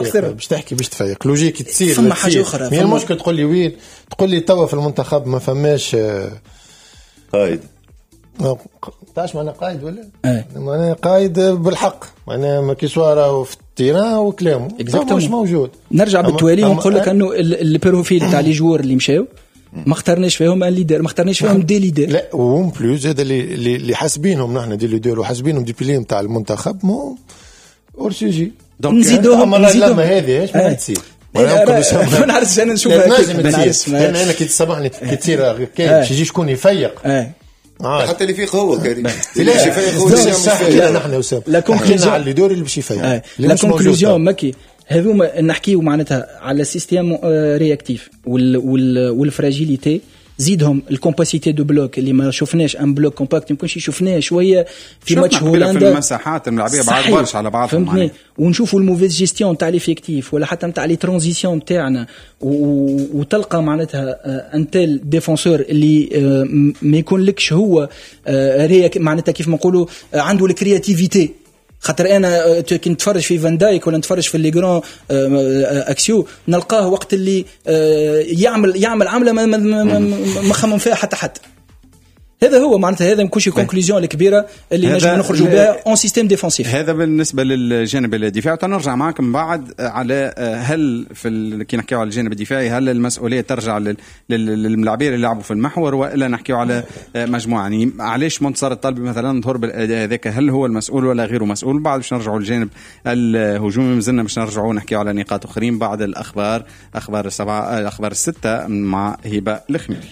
باش تحكي باش تفيق لوجيك تصير ثم حاجه اخرى. مين المشكل تقول لي وين تقول لي توا في المنتخب ما فماش قائد تعرف معناه قائد ولا معناه قائد بالحق معناه ما كيسوارا في التيران وكلامه مش موجود. نرجع بالتوالي ونقول لك انه البروفيل تاع لي جوار اللي مشاو ما اخترناش فيهم ان ليدر ما اخترناش فيهم دي ليدر لا وهم بلوز هذا اللي حاسبينهم نحن دي ليدر وحاسبينهم دي بيليم تاع المنتخب مو اور سوجي نزيدوهم لما هذه ايش ما تصير ما نعرفش انا نشوفها انا كي تصبحني كي تصير كاين يجي شكون يفيق حتى اللي فيق هو كريم لا يفيق هو لا نحن وسام لا كونكلوزيون على اللي دور اللي باش يفيق لا كونكلوزيون ماكي هذوما نحكيو معناتها على سيستيم رياكتيف والفراجيليتي زيدهم الكومباسيتي دو بلوك اللي ما شفناش ان بلوك كومباكت يمكنش شفناش شويه في ماتش هولندا في المساحات الملعبيه بعض برشا على بعض فهمتني ونشوفوا الموفيز جيستيون تاع ليفيكتيف ولا حتى نتاع لي ترانزيسيون تاعنا وتلقى معناتها انتل ديفونسور اللي ما يكون لكش هو معناتها كيف ما نقولوا عنده الكرياتيفيتي خاطر انا كي نتفرج في فان دايك ولا نتفرج في لي غران اكسيو نلقاه وقت اللي يعمل عمله ما خمم فيها حتى هذا هو معناتها هذا مكونش كونكلوزيون الكبيره اللي نجم نخرجوا بها اون سيستيم ديفونسيف. هذا بالنسبه للجانب الدفاعي. ونرجع معكم بعد على هل كي نحكيو على الجانب الدفاعي هل المسؤوليه ترجع للملاعبين اللي يلعبوا في المحور والا نحكيو على مجموعه يعني علاش منتصر الطلبي مثلا ظهر بالاداء هذاك هل هو المسؤول ولا غيره مسؤول؟ بعد باش نرجعوا للجانب الهجومي مازلنا باش نرجعوا نحكيو على نقاط اخرين بعد اخبار الستة مع هبه الخميري.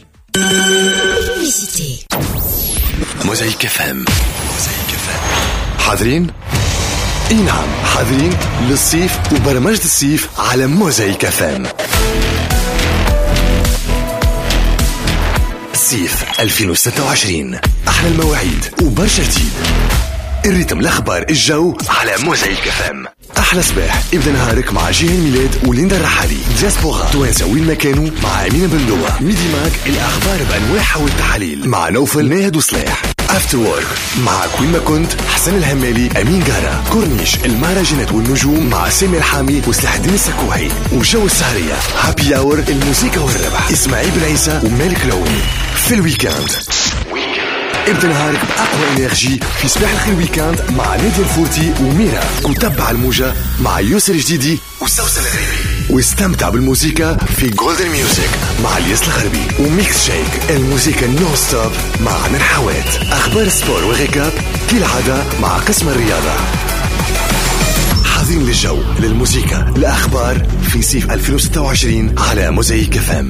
موزايك FM حاضرين؟ اي نعم حاضرين للصيف وبرمجة الصيف على موزايك FM. صيف 2026 احلى المواعيد وبرشا جديد الريتم الاخبار الجو على موزايك FM. احلى صباح ابدا نهارك مع جيه الميلاد وليندا الرحالي دياسبورا توانسه وين ما كانوا مع امينه بندوه ميدي ماك الاخبار بانواعها والتحاليل مع نوفل ناهد وصلاح افتر وورك مع كوين ما كنت حسن الهمالي امين جارة كورنيش المهرجانات والنجوم مع سامي الحامي وسلاح الدين السكوحي وجو السهريه هابي اور الموسيقى والربح اسماعيل بن عيسى ومالك لوني في الويكاند. ابدا نهارك بأقوى انرجي في صباح الخير ويكاند مع نادية الفورتي وميرا وتبع الموجة مع يوسر الجديدي وسوسن الغريبي واستمتع بالموسيقى في جولدن ميوزك مع الياس الغربي وميكس شيك الموسيقى نو ستوب مع من حوات اخبار السبور وغيكاب كالعادة مع قسم الرياضة. حاضرين للجو للموسيقى الاخبار في صيف 2026 على موزايك FM.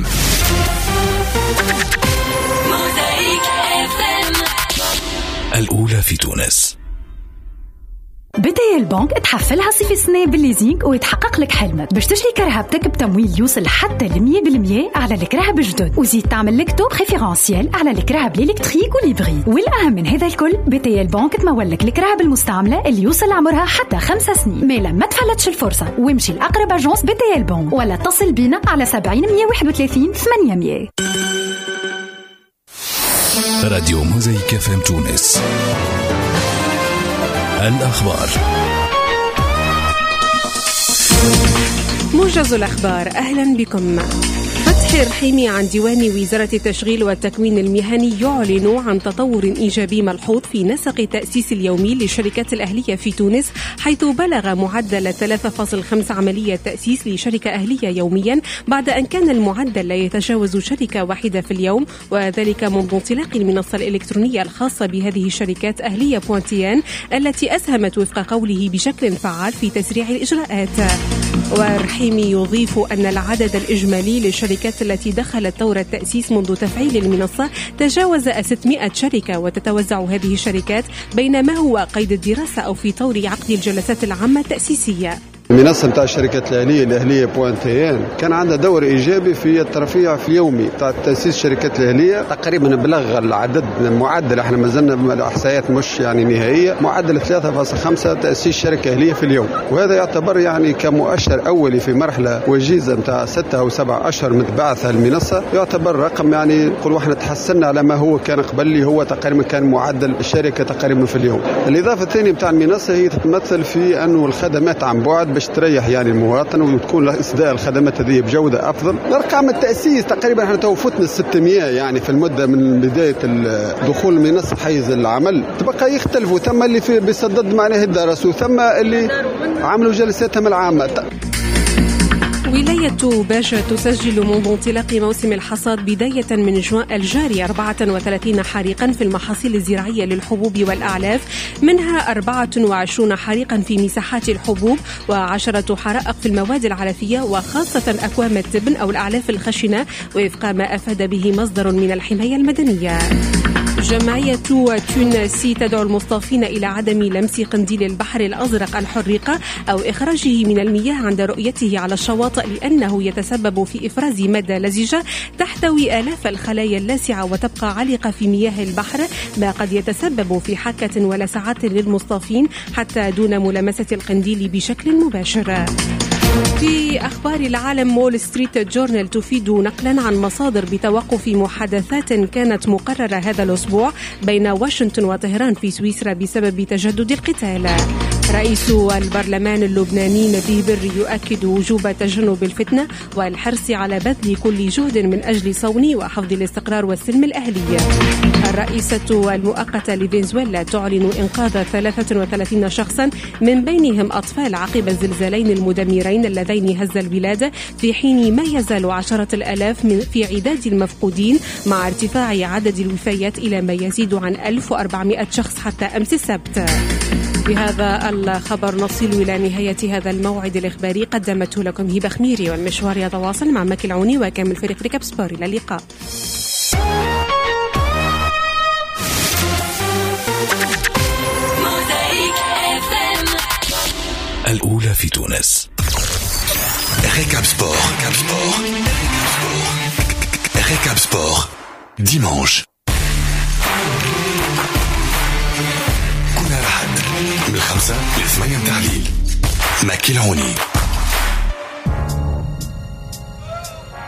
الأولى في تونس. بداية البنك تحفلها صيف السنة بالليزينج ويتحقق لك حلمك باش تشري كرهبتك بتمويل يوصل حتى 100% على الكرهب الجدد وزيد تعمل لك تو بريفيرانسيال على الكرهب الإلكتريك والإبريد. والأهم من هذا الكل بداية البنك تمول لك الكرهب المستعملة اللي يوصل عمرها حتى 5 سنين. ما لما تفلتش الفرصة وامشي لأقرب أجنس بداية البنك ولا تصل بينا على 70 131 800. راديو موزايك FM تونس. الأخبار. موجز الأخبار. أهلا بكم. فتحي الرحيمي عن ديوان وزارة التشغيل والتكوين المهني يعلن عن تطور إيجابي ملحوظ في نسق تأسيس اليومي للشركات الأهلية في تونس حيث بلغ معدل 3.5 عملية تأسيس لشركة أهلية يوميا بعد أن كان المعدل لا يتجاوز شركة واحدة في اليوم وذلك منذ انطلاق المنصة الإلكترونية الخاصة بهذه الشركات أهلية بوانتيان التي أسهمت وفق قوله بشكل فعال في تسريع الإجراءات. والرحيمي يضيف أن العدد الإجمالي للشركات التي دخلت طور التأسيس منذ تفعيل المنصة تجاوز 600 شركة وتتوزع هذه الشركات بين ما هو قيد الدراسة أو في طور عقد الجلسات العامة التأسيسية. المنصة نتاع الشركات الأهلية بوانتيان كان عندها دور إيجابي في الترفيع في يومي تاع تأسيس الشركات الأهلية. تقريبا بلغ العدد المعدل احنا ما زلنا الإحصائيات مش يعني نهائية معدل 3.5 تأسيس شركة أهلية في اليوم وهذا يعتبر يعني كمؤشر أولي في مرحلة وجيزة نتاع 6 أو 7 أشهر من بعثها المنصة يعتبر رقم يعني نقول احنا تحسنا على ما هو كان قبل لي هو تقريبا كان معدل الشركة تقريبا في اليوم. الإضافة الثانية نتاع المنصة هي تتمثل في أنه الخدمات عن بعد باش تريح يعني المواطن وتكون له إسداء الخدمات هذه بجودة أفضل. أرقام التأسيس تقريبا احنا توفتنا 600 يعني في المدة من بداية دخول منصة حيز العمل. تبقى يختلفوا، ثم اللي في بيسدد معناه الدرس وثم اللي عملوا جلساتهم العامة. ولاية باجة تسجل منذ انطلاق موسم الحصاد بداية من جوان الجاري 34 حريقا في المحاصيل الزراعية للحبوب والأعلاف، منها 24 حريقا في مساحات الحبوب و10 حرائق في المواد العلفية وخاصة أكوام التبن أو الأعلاف الخشنة، وفق ما أفاد به مصدر من الحماية المدنية. جمعية تونسي تدعو المصطافين إلى عدم لمس قنديل البحر الأزرق الحريقة أو إخراجه من المياه عند رؤيته على الشواطئ، لأنه يتسبب في إفراز مادة لزجة تحتوي آلاف الخلايا اللاسعة وتبقى عالقة في مياه البحر، ما قد يتسبب في حكة ولسعات للمصطافين حتى دون ملامسة القنديل بشكل مباشر. في أخبار العالم، وول ستريت جورنال تفيد نقلا عن مصادر بتوقف محادثات كانت مقررة هذا الأسبوع بين واشنطن وطهران في سويسرا بسبب تجدد القتال. رئيس البرلمان اللبناني نبيه بري يؤكد وجوب تجنب الفتنة والحرص على بذل كل جهد من أجل صون وحفظ الاستقرار والسلم الأهلي. الرئيسة المؤقتة لفنزويلا تعلن إنقاذ 33 شخصا من بينهم أطفال عقب الزلزالين المدمرين اللذين هز البلاد، في حين ما يزال 10,000 في عداد المفقودين مع ارتفاع عدد الوفيات إلى ما يزيد عن 1400 شخص حتى أمس السبت. بهذا الخبر نصل إلى نهاية هذا الموعد الإخباري، قدمته لكم هبة خميري، والمشوار يتواصل مع مكي العوني وكامل فريق ركاب سبور. إلى اللقاء. الأولى في تونس. ركاب سبور. ركاب سبور ديمانش كنا لحد من 5 ل 8 تحليل. مكي العوني.